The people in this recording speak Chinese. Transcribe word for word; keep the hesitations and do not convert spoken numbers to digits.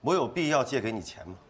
我有必要借给你钱吗？